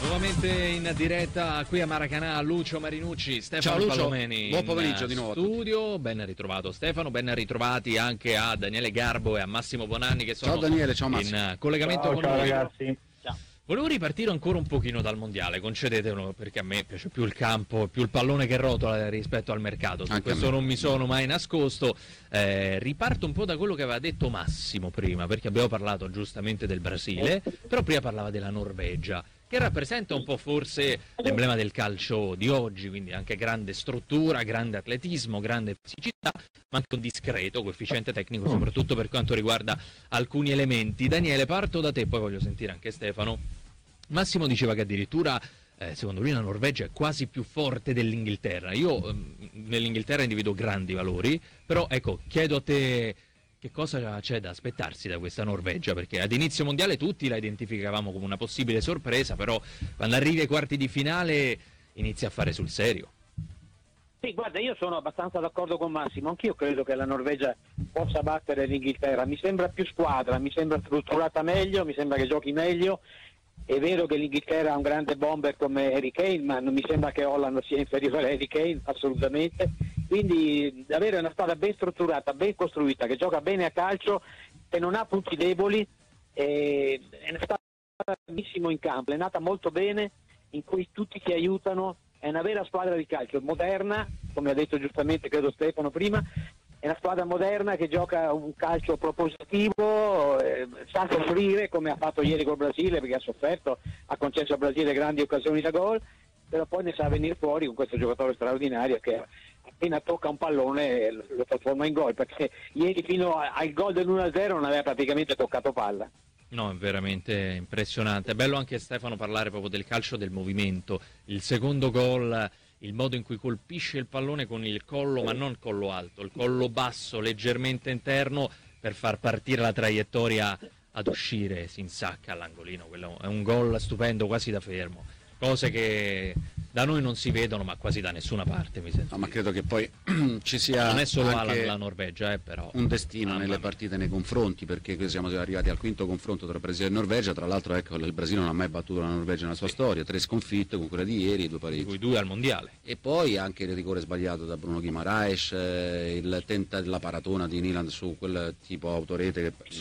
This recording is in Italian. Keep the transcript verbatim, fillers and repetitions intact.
Nuovamente in diretta qui a Maracanã, Lucio Marinucci, Stefano Ciao Lucio, Palomeni buon pomeriggio di nuovo studio, ben ritrovato Stefano, ben ritrovati anche a Daniele Garbo e a Massimo Bonanni che sono ciao Daniele, ciao Massimo. in collegamento ciao, con ciao, noi. Ragazzi. Ciao. Volevo ripartire ancora un pochino dal mondiale, concedetemelo, perché a me piace più il campo, più il pallone che rotola rispetto al mercato, su questo non mi sono mai nascosto. Eh, riparto un po' da quello che aveva detto Massimo prima, perché abbiamo parlato giustamente del Brasile, però prima parlava della Norvegia, che rappresenta un po' forse l'emblema del calcio di oggi, quindi anche grande struttura, grande atletismo, grande fisicità, ma anche un discreto coefficiente tecnico, soprattutto per quanto riguarda alcuni elementi. Daniele, parto da te, poi voglio sentire anche Stefano. Massimo diceva che addirittura, eh, secondo lui, la Norvegia è quasi più forte dell'Inghilterra. Io ehm, nell'Inghilterra individuo grandi valori, però ecco, chiedo a te che cosa c'è da aspettarsi da questa Norvegia, perché ad inizio mondiale tutti la identificavamo come una possibile sorpresa, però quando arrivi ai quarti di finale inizia a fare sul serio. Sì, guarda, io sono abbastanza d'accordo con Massimo, anch'io credo che la Norvegia possa battere l'Inghilterra, mi sembra più squadra, mi sembra strutturata meglio, mi sembra che giochi meglio. È vero che l'Inghilterra ha un grande bomber come Harry Kane, ma non mi sembra che Holland sia inferiore a Harry Kane, assolutamente. Quindi avere una squadra ben strutturata, ben costruita, che gioca bene a calcio, che non ha punti deboli, è una squadra benissimo in campo, è nata molto bene, in cui tutti si aiutano, è una vera squadra di calcio, moderna, come ha detto giustamente credo Stefano prima, è una squadra moderna che gioca un calcio propositivo, eh, sa soffrire come ha fatto ieri col Brasile, perché ha sofferto, ha concesso al Brasile grandi occasioni da gol, però poi ne sa venire fuori con questo giocatore straordinario che appena tocca un pallone lo trasforma in gol, perché ieri fino al gol dell'uno a zero non aveva praticamente toccato palla. No, è veramente impressionante. È bello anche, Stefano, parlare proprio del calcio del movimento. Il secondo gol, il modo in cui colpisce il pallone con il collo, ma non il collo alto, il collo basso, leggermente interno, per far partire la traiettoria ad uscire, si insacca all'angolino. Quello è un gol stupendo, quasi da fermo. Cose che da noi non si vedono, ma quasi da nessuna parte, mi sento. No, ma credo che poi ci sia non è solo anche la, la Norvegia, eh, però un destino ah, nelle mamma. partite, nei confronti, perché qui siamo arrivati al quinto confronto tra Brasile e Norvegia. Tra l'altro, ecco, il Brasile non ha mai battuto la Norvegia nella sua storia, tre sconfitte con quella di ieri e due pareggi. Di cui due al mondiale. E poi anche il rigore sbagliato da Bruno Guimaraes, eh, il tenta della paratona di Nyland su quel tipo autorete che